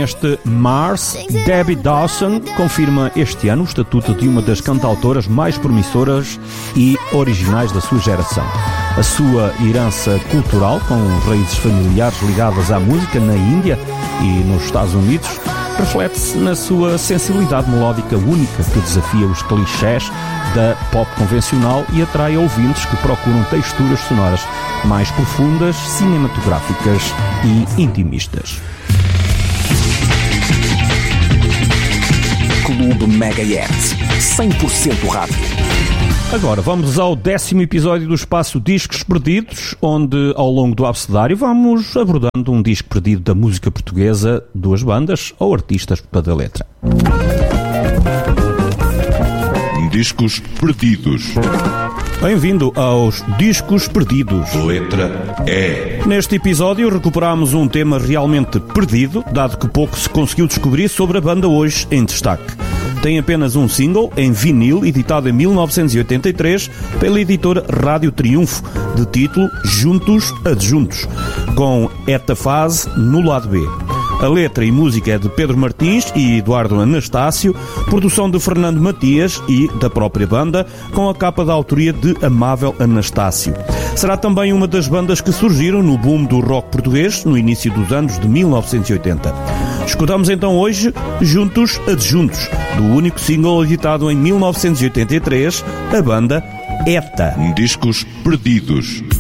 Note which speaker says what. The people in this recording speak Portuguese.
Speaker 1: este Mars, Debbie Dawson confirma este ano o estatuto de uma das cantautoras mais promissoras e originais da sua geração. A sua herança cultural, com raízes familiares ligadas à música na Índia e nos Estados Unidos, reflete-se na sua sensibilidade melódica única que desafia os clichés da pop convencional e atrai ouvintes que procuram texturas sonoras mais profundas, cinematográficas e intimistas.
Speaker 2: Clube Megahertz, 100% rádio.
Speaker 1: Agora vamos ao 10º episódio do Espaço Discos Perdidos, onde ao longo do abecedário vamos abordando um disco perdido da música portuguesa, duas bandas ou artistas para a letra.
Speaker 3: Discos Perdidos.
Speaker 1: Bem-vindo aos Discos Perdidos.
Speaker 3: Letra E.
Speaker 1: Neste episódio recuperamos um tema realmente perdido, dado que pouco se conseguiu descobrir sobre a banda hoje em destaque. Tem apenas um single em vinil, editado em 1983 pela editora Rádio Triunfo, de título Juntos Adjuntos, com Eta Fase no lado B. A letra e música é de Pedro Martins e Eduardo Anastácio, produção de Fernando Matias e da própria banda, com a capa da autoria de Amável Anastácio. Será também uma das bandas que surgiram no boom do rock português no início dos anos de 1980. Escutamos então hoje Juntos Adjuntos, do único single editado em 1983, a banda Eta.
Speaker 3: Discos Perdidos.